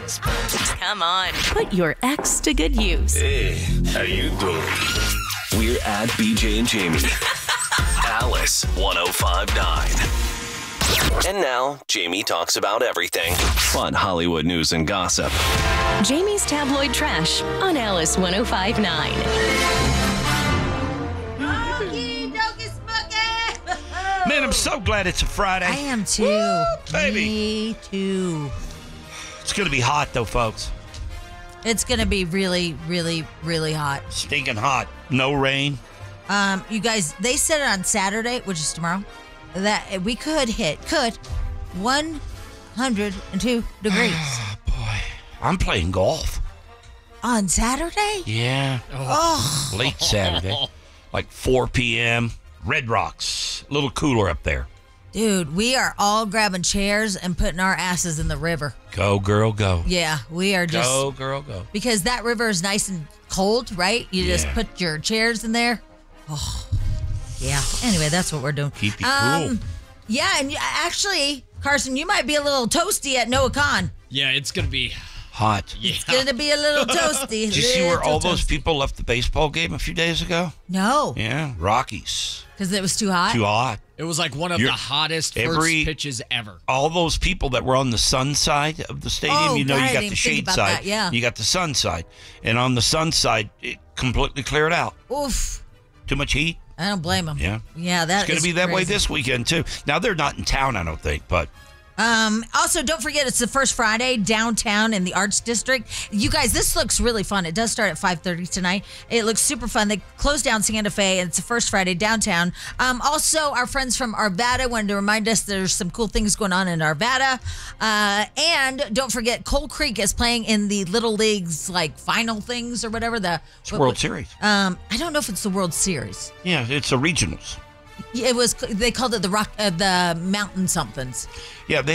Come on, put your ex to good use. Hey, how you doing? We're at BJ and Jamie. Alice 105.9. And now, Jamie talks about everything. Fun Hollywood news and gossip. Jamie's Tabloid Trash on Alice 105.9. Man, I'm so glad it's a Friday. I am too. Woo, baby. Me too. It's going to be hot, though, folks. It's going to be really, really, really hot. Stinking hot. No rain. You guys, they said it on Saturday, which is tomorrow, that we could hit 102 degrees. Oh, boy. I'm playing golf. On Saturday? Yeah. Oh. Late Saturday. Like 4 p.m. Red Rocks. A little cooler up there. Dude, we are all grabbing chairs and putting our asses in the river. Go, girl, go. Yeah, we are just... Go, girl, go. Because that river is nice and cold, right? You just Yeah. put your chairs in there. Oh, yeah. Anyway, that's what we're doing. Keep you cool. Yeah, and actually, Carson, you might be a little toasty at NoahCon. Yeah, it's going to be Hot. It's going to be a little toasty. Did you see where all those toasty. people left the baseball game a few days ago? No, Yeah, Rockies. because it was too hot. Too hot. It was like one of You're- the hottest first every- pitches ever. All those people that were on the sun side of the stadium, Oh, you know, God, I you got didn't the think shade about side, that, yeah. you got the sun side. And on the sun side, it completely cleared out. Oof. Too much heat. I don't blame them. Yeah. Yeah, that It's going is to be that way crazy. this weekend, too. Now, they're not in town, I don't think, but Also, don't forget, it's the first Friday downtown in the Arts District. You guys, this looks really fun. It does start at 5:30 tonight. It looks super fun. They closed down Santa Fe, and it's the first Friday downtown. Also, our friends from Arvada wanted to remind us there's some cool things going on in Arvada. And don't forget, Coal Creek is playing in the Little Leagues, like, final things or whatever. it's World Series. I don't know if it's the World Series. Yeah, it's the regionals. It was. They called it the Mountain somethings. Yeah, they